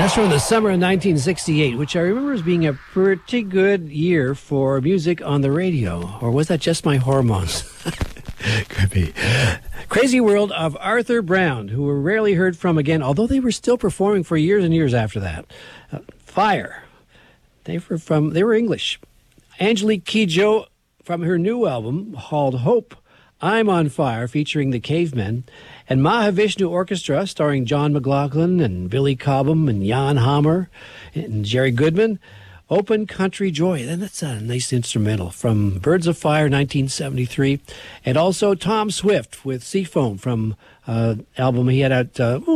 That's from the summer of 1968, which I remember as being a pretty good year for music on the radio. Or was that just my hormones? Could be. Crazy World of Arthur Brown, who were rarely heard from again, although they were still performing for years and years after that. Fire. They were English. Angelique Kidjo from her new album called Hope, I'm on Fire, featuring the Cavemen, and Mahavishnu Orchestra, starring John McLaughlin and Billy Cobham and Jan Hammer and Jerry Goodman. Open Country Joy, and that's a nice instrumental from Birds of Fire, 1973, and also Tom Swift with Seafoam from album he had out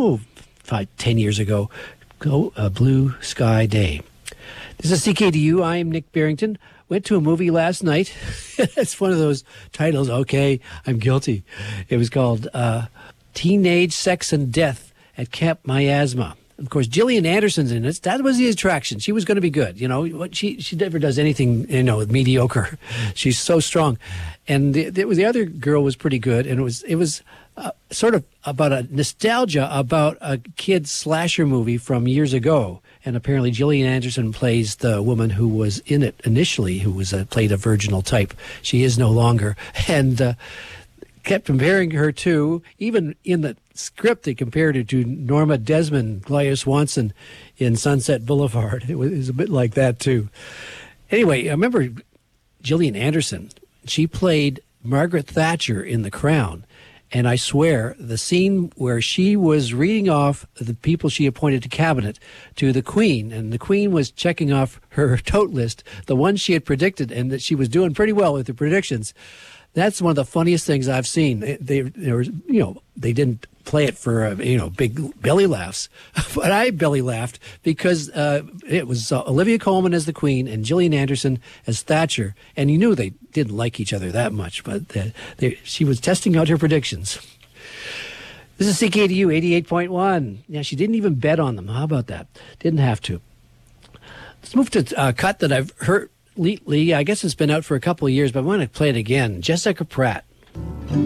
10 years ago, Blue Sky Day. This is CKDU. I am Nick Barrington. Went to a movie last night. It's one of those titles. Okay, I'm guilty. It was called Teenage Sex and Death at Camp Miasma. Of course, Gillian Anderson's in it. That was the attraction. She was going to be good. You know, she never does anything, mediocre. She's so strong. And the other girl was pretty good. And it was sort of about a nostalgia about a kid's slasher movie from years ago. And apparently Gillian Anderson plays the woman who was in it initially, who was played a virginal type. She is no longer. And kept comparing her to, even in the script, they compared her to Norma Desmond, Gloria Swanson in Sunset Boulevard. It was a bit like that, too. Anyway, I remember Gillian Anderson. She played Margaret Thatcher in The Crown. And I swear, the scene where she was reading off the people she appointed to cabinet to the Queen, and the Queen was checking off her tote list, the ones she had predicted, and that she was doing pretty well with the predictions. That's one of the funniest things I've seen. They didn't play it for big belly laughs, but I belly laughed because it was Olivia Colman as the Queen and Gillian Anderson as Thatcher, and you knew they didn't like each other that much, but she was testing out her predictions. This is CKDU 88.1. Yeah, she didn't even bet on them. How about that? Didn't have to. Let's move to a cut that I've heard lately. I guess it's been out for a couple of years, but I want to play it again. Jessica Pratt.